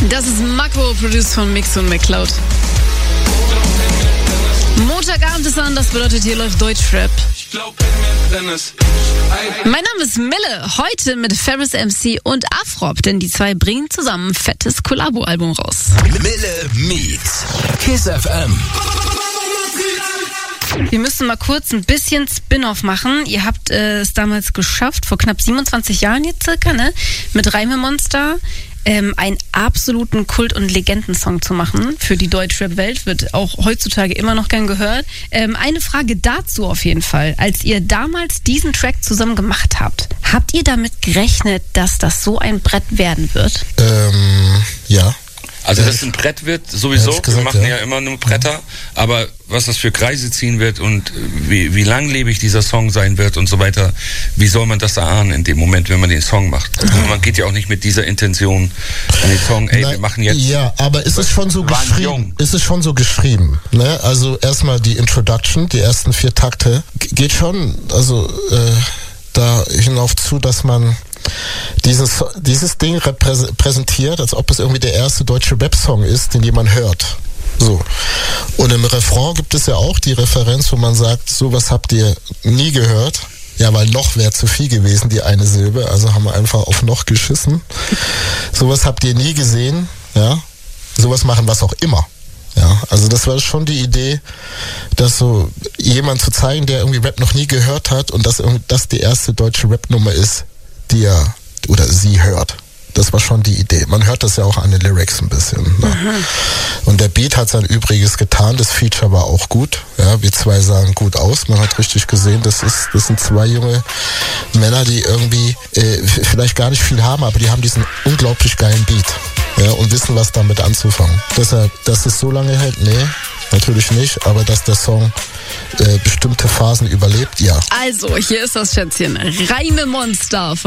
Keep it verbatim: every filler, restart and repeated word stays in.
Das ist Mako, produced von Mix und McCloud. Montagabend ist an, das bedeutet, hier läuft Deutschrap. Mein Name ist Mille, heute mit Ferris M C und Afrop, denn die zwei bringen zusammen ein fettes Kollabo-Album raus. Mille meets Kiss F M. Wir müssen mal kurz ein bisschen Spin-off machen. Ihr habt äh, es damals geschafft, vor knapp siebenundzwanzig Jahren jetzt circa, ne, mit Reimemonster ähm, einen absoluten Kult- und Legendensong zu machen für die Deutschrap-Welt. Wird auch heutzutage immer noch gern gehört. Ähm, eine Frage dazu auf jeden Fall. Als ihr damals diesen Track zusammen gemacht habt, habt ihr damit gerechnet, dass das so ein Brett werden wird? Ähm, ja. Also, dass es ein Brett wird, sowieso. Ja, gesagt, wir machen ja. ja immer nur Bretter. Ja. Aber was das für Kreise ziehen wird und wie, wie langlebig dieser Song sein wird und so weiter, wie soll man das erahnen in dem Moment, wenn man den Song macht? Also man geht ja auch nicht mit dieser Intention an den Song, ey, Nein, wir machen jetzt... Ja, aber ist es schon so geschrieben? Jung. Ist es schon so geschrieben? Ne? Also erstmal die Introduction, die ersten vier Takte, geht schon, also äh, da hinauf zu, dass man Dieses, dieses Ding repräsentiert, als ob es irgendwie der erste deutsche Rap-Song ist, den jemand hört. So. Und im Refrain gibt es ja auch die Referenz, wo man sagt, sowas habt ihr nie gehört. Ja, weil noch wäre zu viel gewesen, die eine Silbe. Also haben wir einfach auf noch geschissen. Sowas habt ihr nie gesehen. Ja. Sowas machen was auch immer. Ja, also das war schon die Idee, dass so jemand zu zeigen, der irgendwie Rap noch nie gehört hat und dass das die erste deutsche Rap-Nummer ist, die er oder sie hört. Das war schon die Idee. Man hört das ja auch an den Lyrics ein bisschen. Ne? Mhm. Und der Beat hat sein Übriges getan. Das Feature war auch gut. Ja, wir zwei sahen gut aus. Man hat richtig gesehen, das ist, das sind zwei junge Männer, die irgendwie äh, vielleicht gar nicht viel haben, aber die haben diesen unglaublich geilen Beat. Ja, und wissen, was damit anzufangen. Deshalb, dass es so lange hält, nee, natürlich nicht, aber dass der Song äh, bestimmte Phasen überlebt, ja. Also, hier ist das Schätzchen. Reimemonster von